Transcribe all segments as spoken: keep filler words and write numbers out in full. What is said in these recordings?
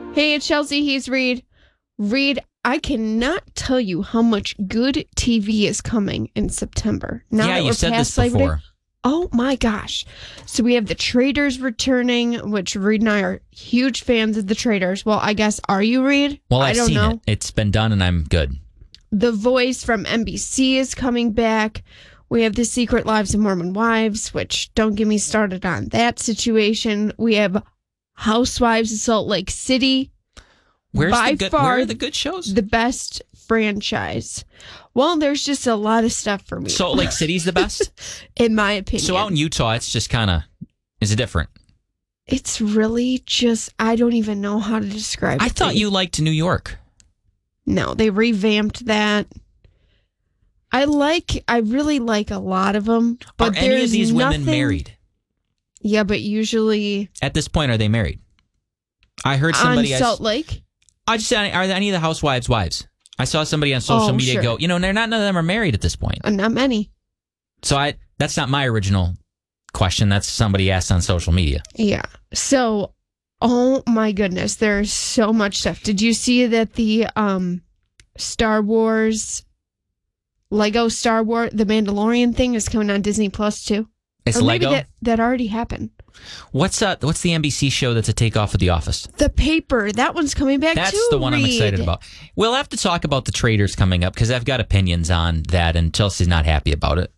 Hey, it's Chelsea. He's Reed. Reed, I cannot tell you how much good T V is coming in September. Now yeah, that you we're said past this Labor Day- before. Oh my gosh. So we have The Traitors returning, which Reed and I are huge fans of The Traitors. Well, I guess, are you, Reed? Well, I I've don't seen know. it. It's been done and I'm good. The Voice from N B C is coming back. We have The Secret Lives of Mormon Wives, which don't get me started on that situation. We have Housewives of Salt Lake City. Where's By the good, far, where are the good shows? The best franchise. Well, there's just a lot of stuff for me. Salt Lake City's the best? In my opinion. So out in Utah, it's just kind of, is it different? It's really just, I don't even know how to describe it. I thought you liked New York. No, they revamped that. I like, I really like a lot of them. But Are any of there's these women nothing- married? Yeah, but usually At this point, are they married? I heard on somebody... Salt I, Lake. I just said, are any of the housewives wives? I saw somebody on social Oh, media sure. go, you know, they're not, none of them are married at this point. Uh, not many. So I that's not my original question. That's somebody asked on social media. Yeah. So, oh my goodness, there's so much stuff. Did you see that the um, Star Wars, Lego Star Wars, the Mandalorian thing is coming on Disney Plus too? It's or maybe Lego? that, that already happened. What's uh, what's the N B C show that's a takeoff of The Office? The Paper, that one's coming back That's too. the one I'm Reed. excited about. We'll have to talk about The Traitors coming up because I've got opinions on that and Chelsea's not happy about it.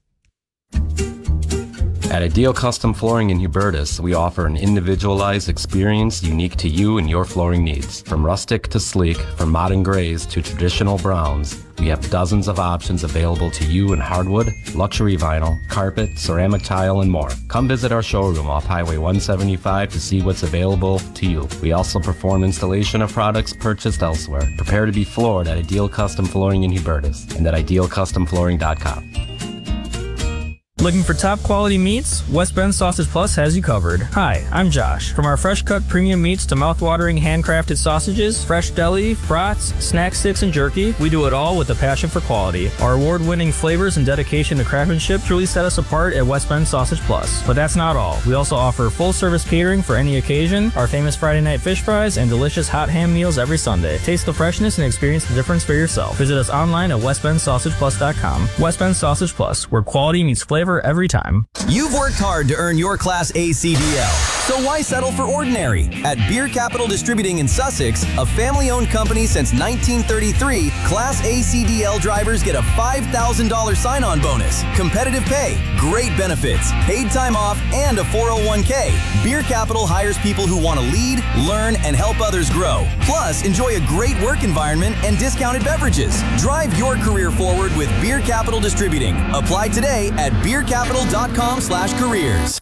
At Ideal Custom Flooring in Hubertus, we offer an individualized experience unique to you and your flooring needs. From rustic to sleek, from modern grays to traditional browns, we have dozens of options available to you in hardwood, luxury vinyl, carpet, ceramic tile, and more. Come visit our showroom off Highway one seventy-five to see what's available to you. We also perform installation of products purchased elsewhere. Prepare to be floored at Ideal Custom Flooring in Hubertus and at ideal custom flooring dot com. Looking for top quality meats? West Bend Sausage Plus has you covered. Hi, I'm Josh. From our fresh cut premium meats to mouth-watering handcrafted sausages, fresh deli, brats, snack sticks, and jerky, we do it all with a passion for quality. Our award-winning flavors and dedication to craftsmanship truly set us apart at West Bend Sausage Plus. But that's not all. We also offer full-service catering for any occasion, our famous Friday night fish fries, and delicious hot ham meals every Sunday. Taste the freshness and experience the difference for yourself. Visit us online at west bend sausage plus dot com. West Bend Sausage Plus, where quality meets flavor every time. You've worked hard to earn your Class A C D L, so why settle for ordinary? At Beer Capital Distributing in Sussex, a family-owned company since nineteen thirty-three, Class A C D L drivers get a five thousand dollars sign-on bonus, competitive pay, great benefits, paid time off, and a four oh one k. Beer Capital hires people who want to lead, learn, and help others grow. Plus, enjoy a great work environment and discounted beverages. Drive your career forward with Beer Capital Distributing. Apply today at beer capital dot com slash careers.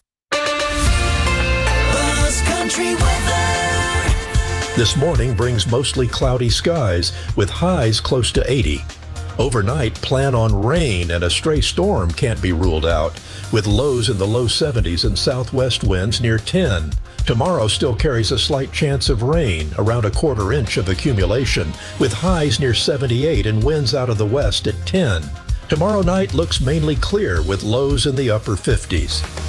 Buzz Country weather. This morning brings mostly cloudy skies with highs close to eighty. Overnight, plan on rain and a stray storm can't be ruled out, with lows in the low seventies and southwest winds near ten. Tomorrow still carries a slight chance of rain, around a quarter inch of accumulation, with highs near seventy-eight and winds out of the west at ten. Tomorrow night looks mainly clear with lows in the upper fifties.